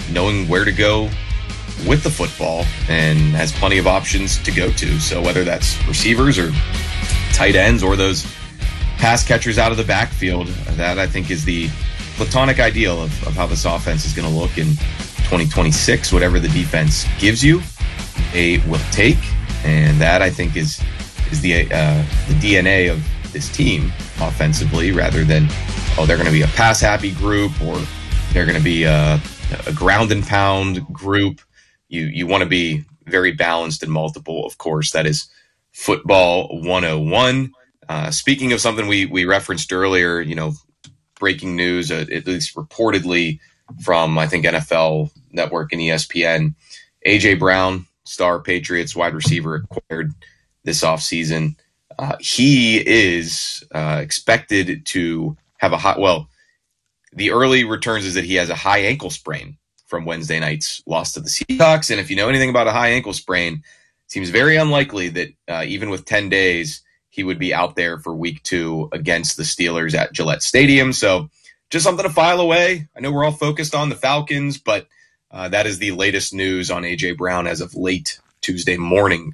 knowing where to go with the football and has plenty of options to go to. So whether that's receivers or tight ends or those pass catchers out of the backfield, that I think is the platonic ideal of how this offense is going to look in 2026. Whatever the defense gives you, they will take. And that, I think, is the DNA of this team offensively, rather than, they're going to be a pass-happy group or they're going to be a ground and pound group. You want to be very balanced and multiple, of course. That is football 101. Speaking of something we referenced earlier, breaking news, at least reportedly from, I think, NFL Network and ESPN, A.J. Brown, star Patriots wide receiver, acquired this offseason. He is expected to have the early returns is that he has a high ankle sprain from Wednesday night's loss to the Seahawks. And if you know anything about a high ankle sprain, it seems very unlikely that even with 10 days, he would be out there for week 2 against the Steelers at Gillette Stadium. So just something to file away. I know we're all focused on the Falcons, but that is the latest news on A.J. Brown as of late Thursday morning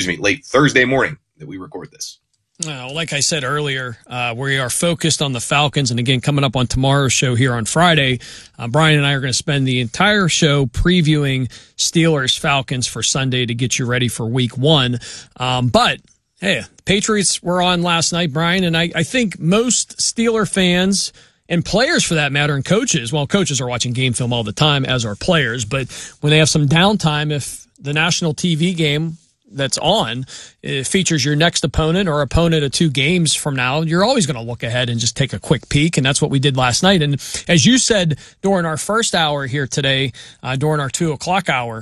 that we record this. Like I said earlier, we are focused on the Falcons. And again, coming up on tomorrow's show here on Friday, Brian and I are going to spend the entire show previewing Steelers-Falcons for Sunday to get you ready for week 1. But, hey, Patriots were on last night, Brian, and I think most Steeler fans and players for that matter, and coaches are watching game film all the time, as are players, but when they have some downtime, if the national TV game that's on, it features your next opponent or opponent of 2 games from now, you're always going to look ahead and just take a quick peek, and that's what we did last night. And as you said during our first hour here today, during our 2 o'clock hour,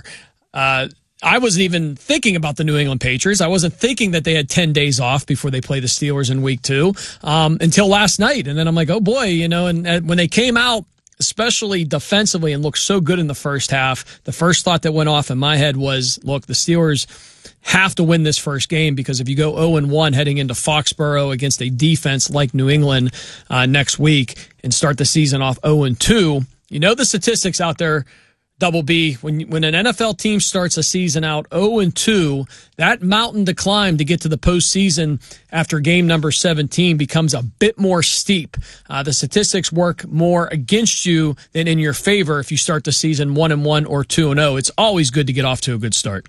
I wasn't even thinking about the New England Patriots. I wasn't thinking that they had 10 days off before they play the Steelers in week 2 until last night. And then I'm like, oh boy, and when they came out, especially defensively, and looked so good in the first half, the first thought that went off in my head was, look, the Steelers have to win this first game, because if you go 0-1 heading into Foxborough against a defense like New England next week and start the season off 0-2, the statistics out there, Double B, when an NFL team starts a season out 0-2, that mountain to climb to get to the postseason after game number 17 becomes a bit more steep. The statistics work more against you than in your favor if you start the season 1-1 or 2-0. It's always good to get off to a good start.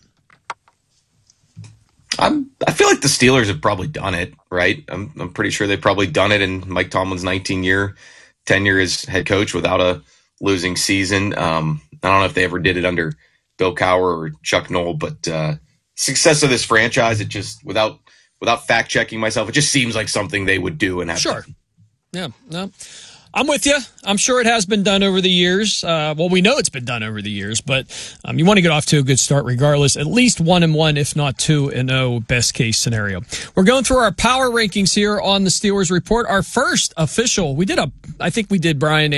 I feel like the Steelers have probably done it, right? I'm pretty sure they've probably done it in Mike Tomlin's 19-year tenure as head coach without a losing season. I don't know if they ever did it under Bill Cowher or Chuck Noll, but success of this franchise, it just, without fact checking myself, it just seems like something they would do and have. Sure. Yeah. No, I'm with you. I'm sure it has been done over the years. We know it's been done over the years, but you want to get off to a good start regardless. At least 1-1, if not 2-0, best case scenario. We're going through our power rankings here on the Steelers Report. Our first official, I think we did, Brian,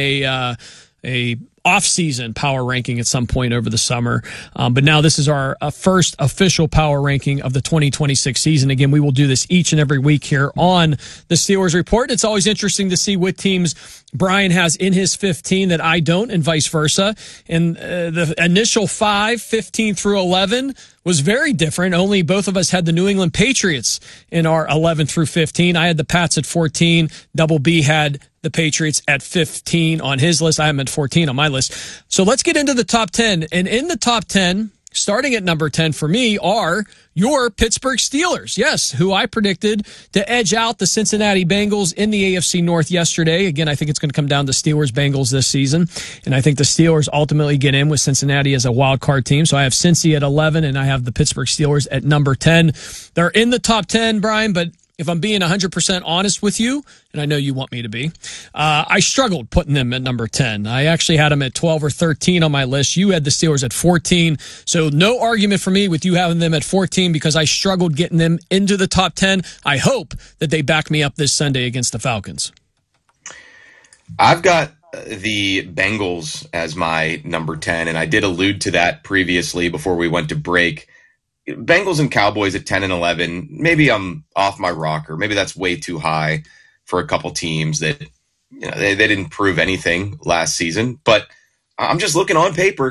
a off-season power ranking at some point over the summer. But now this is our first official power ranking of the 2026 season. Again, we will do this each and every week here on the Steelers Report. It's always interesting to see what teams Brian has in his 15 that I don't, and vice versa. And the initial 5, 15 through 11, was very different. Only both of us had the New England Patriots in our 11 through 15. I had the Pats at 14. Double B had the Patriots at 15 on his list. I am at 14 on my list. So let's get into the top 10. And in the top 10, starting at number 10 for me, are your Pittsburgh Steelers. Yes, who I predicted to edge out the Cincinnati Bengals in the AFC North yesterday. Again, I think it's going to come down to Steelers-Bengals this season. And I think the Steelers ultimately get in with Cincinnati as a wild card team. So I have Cincy at 11, and I have the Pittsburgh Steelers at number 10. They're in the top 10, Brian, but if I'm being 100% honest with you, and I know you want me to be, I struggled putting them at number 10. I actually had them at 12 or 13 on my list. You had the Steelers at 14. So no argument for me with you having them at 14 because I struggled getting them into the top 10. I hope that they back me up this Sunday against the Falcons. I've got the Bengals as my number 10, and I did allude to that previously before we went to break. Bengals and Cowboys at 10 and 11, maybe I'm off my rocker. Maybe that's way too high for a couple teams that they didn't prove anything last season. But I'm just looking on paper.